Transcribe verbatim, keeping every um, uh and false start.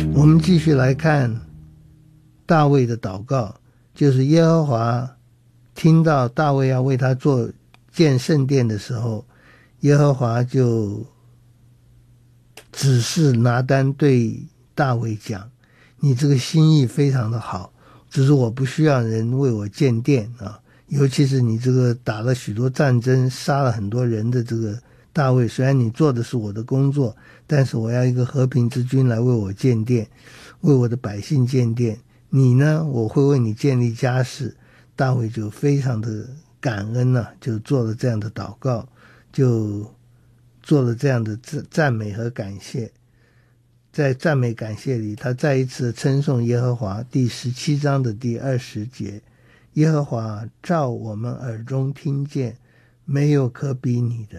我们继续来看大卫的祷告，就是耶和华听到大卫要为他做建圣殿的时候，耶和华就指示拿单对大卫讲，你这个心意非常的好，只是我不需要人为我建殿啊，尤其是你这个打了许多战争杀了很多人的这个大卫，虽然你做的是我的工作，但是我要一个和平之君来为我建殿，为我的百姓建殿，你呢，我会为你建立家室。大卫就非常的感恩啊，就做了这样的祷告，就做了这样的赞美和感谢。在赞美感谢里，他再一次称颂耶和华。第十七章的第二十节，耶和华照我们耳中听见，没有可比你的。